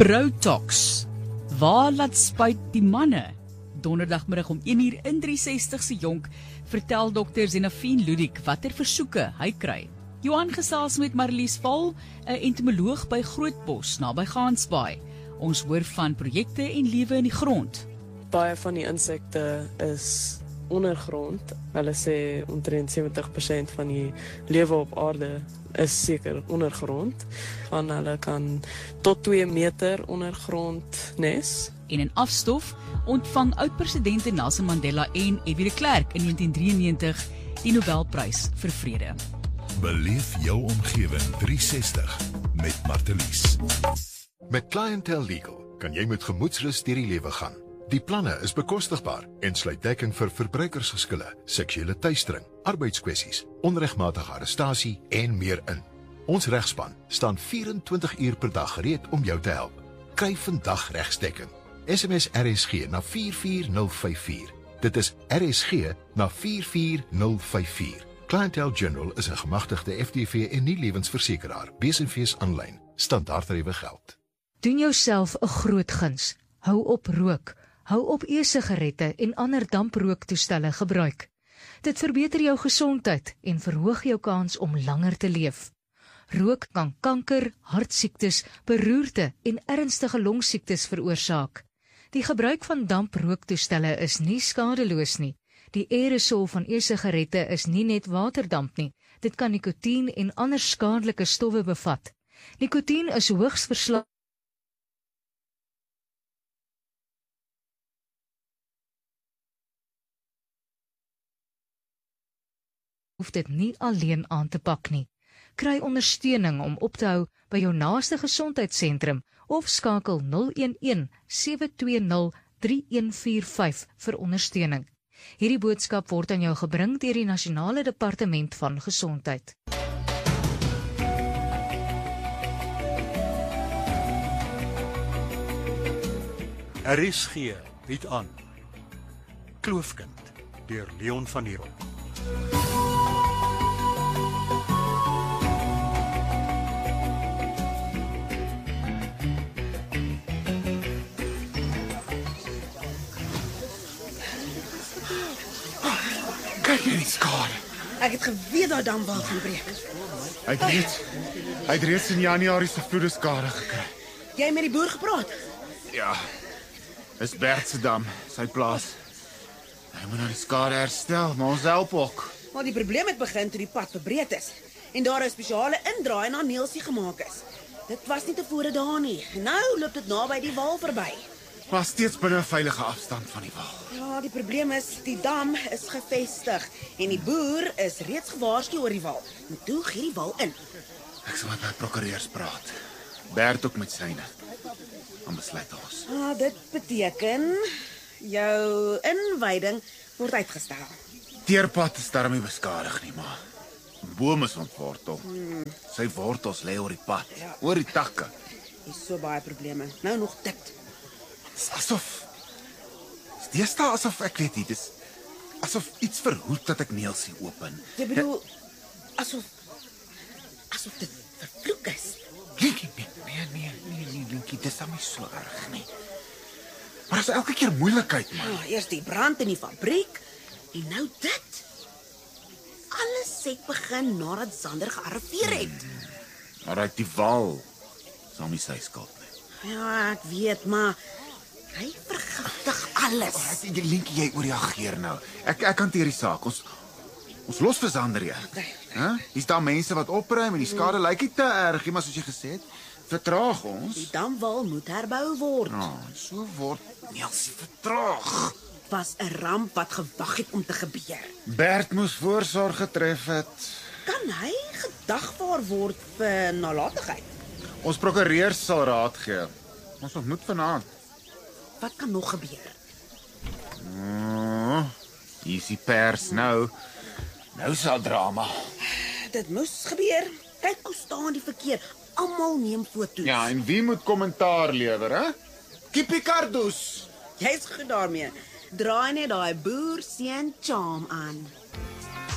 Broutalks. Waar laat spuit die manne? Donderdagmiddag om 1uur in 360 se jonk vertel Dr. Zenafien Ludik watter versoeke hy kry. Johan gesels met Marlies Val, 'n entomoloog by Grootbos naby Gansbaai. Ons hoor van projekte en lewe in die grond. Baie van die insekte is ondergrond. Hulle sê omtrent 70% van die lewe op aarde is seker ondergrond. Van hulle kan tot 2 meter ondergrond nes. En in afstof ontvang oud-presidente Nelson Mandela en F.W. de Klerk in 1993 die Nobelprys vir vrede. Beleef jou omgewing 360 met Martelies. Met Clientele Legal kan jy met gemoedsrus deur die lewe gaan. Die planne is bekostigbaar en sluit dekking vir verbruikersgeskille, seksuele teistering, arbeidskwessies, onregmatige arrestasie en meer in. Ons regspan staan 24 uur per dag gereed om jou te help. Kry vandag regsdekking. SMS RSG na 44054. Dit is RSG na 44054. Clientele General is 'n gemagtigde FDV en nie lewensversekeraar. Besenfees aanlyn. Standaardtariewe geld. Doen jouself 'n groot guns. Hou op rook. Hou op e-sigarette en ander damprooktoestelle gebruik. Dit verbeter jou gesondheid en verhoog jou kans om langer te leef. Rook kan kanker, hartsiektes, beroerte en ernstige longsiektes veroorsaak. Die gebruik van damprooktoestelle is nie skadeloos nie. Die aerosol van e-sigarette is nie net waterdamp nie. Dit kan nikotien en ander skadelike stowwe bevat. Nikotien is hoogs verslaafd. Hoef dit nie alleen aan te pak nie. Kry ondersteuning om op te hou by jou naaste gesondheidssentrum of skakel 011 720 3145 vir ondersteuning. Hierdie boodskap word aan jou gebring deur die Nasionale Departement van Gesondheid. RSG bied aan Kloofkind deur Leon van Heerop. Kyk hierdie skade. Ek het geweet dat damwal gaan breek. Hy het reeds in Januarie se vloede skade gekry. Jy het met die boer gepraat? Ja. Dis Bert se dam, sy plaas. Hy moet nou die skade herstel, maar ons help ook. Maar die probleem het begin toe die pad verbreed is en daar 'n spesiale indraai na Neelsie gemaak is. Dit was nie tevore daar nie. Nou loop dit naby die wal verby. Maar steeds binne 'n veilige afstand van die wal. Ja, die probleem is die dam is gevestig en die boer is reeds gewaarsku oor die wal. En toe gee die wal in. Ek sal met my prokureurs praat. Bert ook met syne. Dan besluit ons. Dit beteken jou inwyding word uitgestel. Teerpad is daarmee beskadig nie, maar 'n boom is ontwortel. Sy wortels lê oor die pad, oor die takke. Is so baie probleme. Nou nog dit. Dis asof ek weet nie, dis asof iets verhoed dat ek Neelsie open. Jy bedoel asof dit vervloek is. Nee, Linkie, dis dan nie so erg nie. Maar is elke keer moeilikheid, man. Eers die brand in die fabriek en nou dit. Alles het begin nadat Sander gearriveer het. Maar uit die wal sal nie sy skuld nie. Ja, ek weet, maar hy vergiftig alles. Linkie, jy oorreageer nou. Ek hanteer die saak. Ons los vir Sander, ja. Hier's daar mense wat opruim en die skade lyk nie te erg nie, maar soos jy gesê het, vertraag ons. Die damwal moet herbou word. So word Neelsie vertraag. Was 'n ramp wat gewag het om te gebeur. Bert moes voorsorg getref het. Kan hy gedagvaar word vir nalatigheid? Ons prokureurs sal raad gee. Ons ontmoet vanaand. Wat kan nog gebeur? Hier is die pers nou. Nou sal drama. Dit moes gebeur. Kyk hoe staan die verkeer. Almal neem foto's. Ja, en wie moet kommentaar lewer, hè? Kippie Cardus. Jy's goed daarmee. Draai net daai boer seun charm aan.